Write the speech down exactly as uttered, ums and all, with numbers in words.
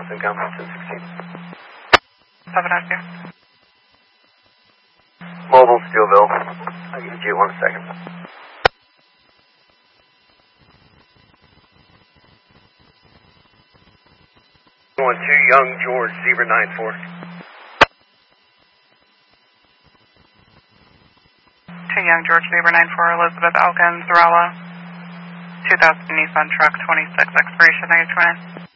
Austin Gum, ten sixteen. seven oh two. Mobile, Steelville. I'll give you one second. One two, Young George, Zebra nine four. To Young George, Zebra nine four, Elizabeth Elkins, Rala, two thousand Nissan truck, twenty-six, expiration ninety twenty.